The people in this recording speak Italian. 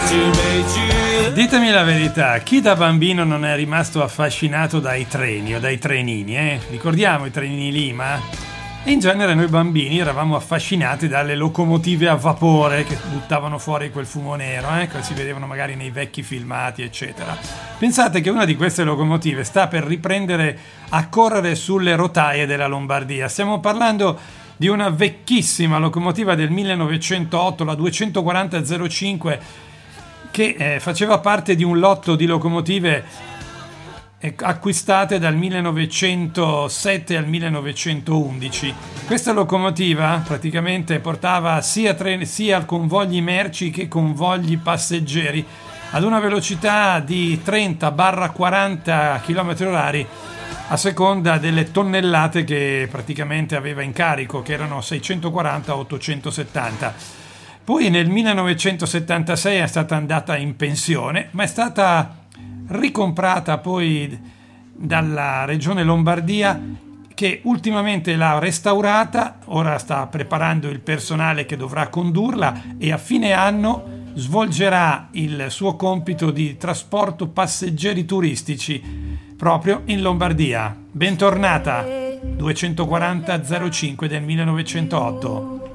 Ditemi la verità, chi da bambino non è rimasto affascinato dai treni o dai trenini, Ricordiamo i trenini Lima? E in genere noi bambini eravamo affascinati dalle locomotive a vapore che buttavano fuori quel fumo nero, che si vedevano magari nei vecchi filmati, eccetera. Pensate che una di queste locomotive sta per riprendere a correre sulle rotaie della Lombardia. Stiamo parlando di una vecchissima locomotiva del 1908, la 240-05, che faceva parte di un lotto di locomotive acquistate dal 1907 al 1911. Questa locomotiva praticamente portava sia convogli merci che convogli passeggeri ad una velocità di 30-40 km/h a seconda delle tonnellate che praticamente aveva in carico, che erano 640-870. Poi nel 1976 è stata andata in pensione, ma è stata ricomprata poi dalla regione Lombardia, che ultimamente l'ha restaurata, ora sta preparando il personale che dovrà condurla e a fine anno svolgerà il suo compito di trasporto passeggeri turistici proprio in Lombardia. Bentornata 240-05 del 1908.